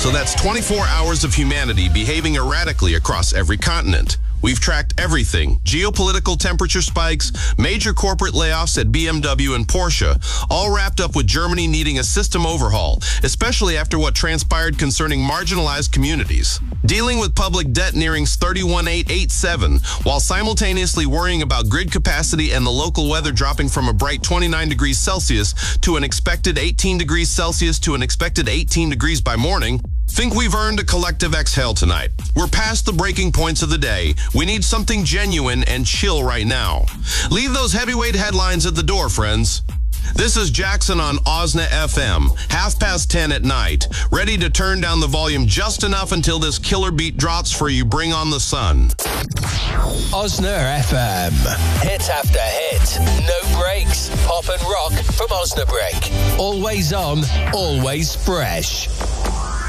So that's 24 hours of humanity behaving erratically across every continent. We've tracked everything: geopolitical temperature spikes, major corporate layoffs at BMW and Porsche, all wrapped up with Germany needing a system overhaul, especially after what transpired concerning marginalized communities. Dealing with public debt nearing 31,887, while simultaneously worrying about grid capacity and the local weather dropping from a bright 29 degrees Celsius to an expected 18 degrees Celsius to an expected 18 degrees by morning. Think we've earned a collective exhale tonight. We're past the breaking points of the day. We need something genuine and chill right now. Leave those heavyweight headlines at the door, friends. This is Jackson on OSNA FM, 10:30 at night, ready to turn down the volume just enough until this killer beat drops for you. Bring on the sun. OSNA FM. Hit after hit. No breaks. Pop and rock from OSNA Break. Always on, always fresh.